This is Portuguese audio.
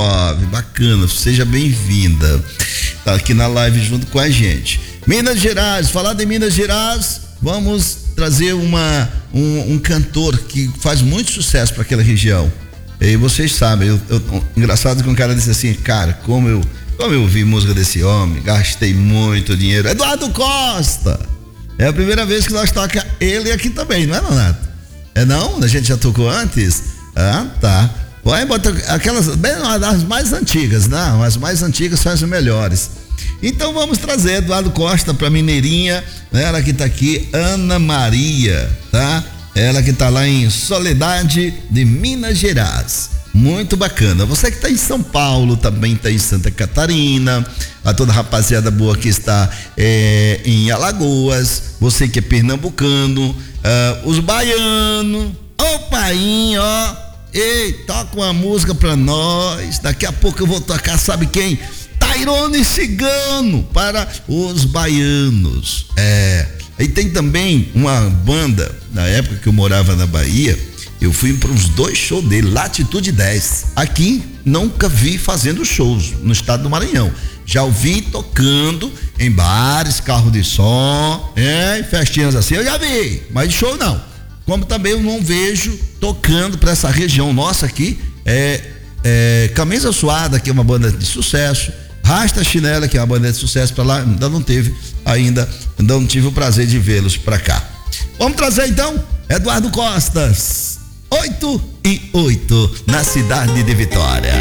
89. Bacana, seja bem-vinda. Tá aqui na live junto com a gente. Minas Gerais, falar de Minas Gerais, vamos trazer um cantor que faz muito sucesso para aquela região. E vocês sabem, engraçado que um cara disse assim, cara, como eu ouvi música desse homem, gastei muito dinheiro. Eduardo Costa! É a primeira vez que nós toca ele aqui também, não é, Nonato? É não? A gente já tocou antes? Ah, tá. Vai botar aquelas, bem, as mais antigas, não, as mais antigas são as melhores. Então vamos trazer Eduardo Costa pra Mineirinha, né? Ela que tá aqui, Ana Maria, tá? Ela que tá lá em Soledade de Minas Gerais. Muito bacana. Você que tá em São Paulo, também tá em Santa Catarina, a toda a rapaziada boa que está em Alagoas, você que é pernambucano, os baianos, ô painho, ó, ei, toca uma música pra nós, daqui a pouco eu vou tocar, sabe quem? Tairone Cigano para os baianos. Aí tem também uma banda, na época que eu morava na Bahia, eu fui para uns 2 shows dele, Latitude 10. Aqui nunca vi fazendo shows no estado do Maranhão. Já ouvi tocando em bares, carro de som, festinhas assim, eu já vi, mas show não. Como também eu não vejo tocando para essa região nossa aqui, Camisa Suada, que é uma banda de sucesso, Rasta Chinela, que é uma banda de sucesso para lá, ainda não tive o prazer de vê-los para cá. Vamos trazer então Eduardo Costas, 8 e 8, na cidade de Vitória.